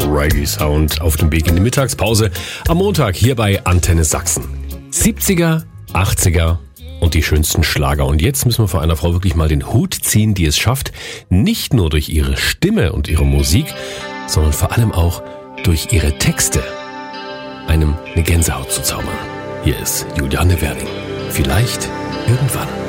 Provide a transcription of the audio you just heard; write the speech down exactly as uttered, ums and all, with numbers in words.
Reggae-Sound auf dem Weg in die Mittagspause am Montag hier bei Antenne Sachsen. siebziger, achtziger und die schönsten Schlager. Und jetzt müssen wir vor einer Frau wirklich mal den Hut ziehen, die es schafft, nicht nur durch ihre Stimme und ihre Musik, sondern vor allem auch durch ihre Texte einem eine Gänsehaut zu zaubern. Hier ist Juliane Werding. Vielleicht irgendwann.